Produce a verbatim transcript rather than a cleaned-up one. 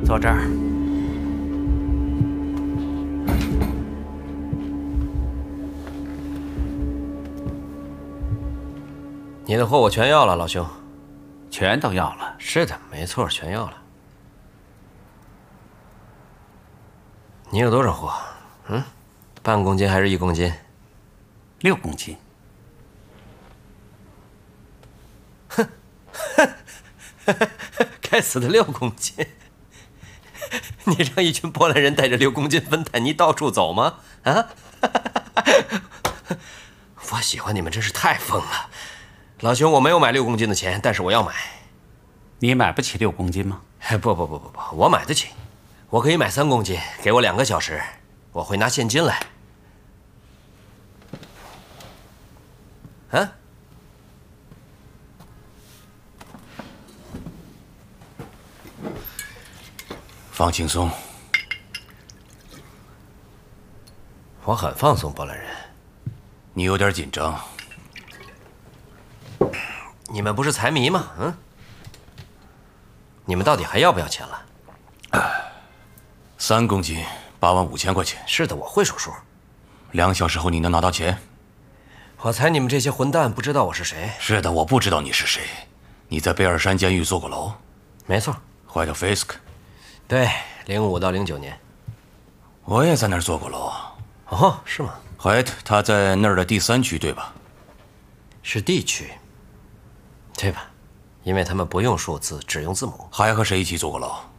坐这儿。你的货我全要了，老兄。 全都要了？ 是的，没错，全要了。你有多少货？嗯，半公斤还是一公斤？ 六公斤。 哼，该死的六公斤！你让一群波兰人带着六公斤芬坦尼到处走吗？啊！我喜欢你们真是太疯了。老兄，我没有买六公斤的钱，但是我要买。 你买不起六公斤吗？ 不不不不不，我买得起。我可以买三公斤，给我两个小时，我会拿现金来。啊？ 放轻松。 我很放松，波兰人。 你有点紧张。 你们不是财迷吗？嗯。你们到底还要不要钱了？ 三公斤，八万五千块钱。 是的，我会数数。 两个小时后你能拿到钱？ 我猜你们这些混蛋不知道我是谁。 是的，我不知道你是谁。你在贝尔山监狱坐过牢？ 没错。 怀特菲斯克。 对，零五到零九年。 我也在那儿坐过牢。 哦，是吗？ 怀特他在那儿的第三区，对吧？ 是 D 区，对吧？因为他们不用数字，只用字母。 还和谁一起坐过牢？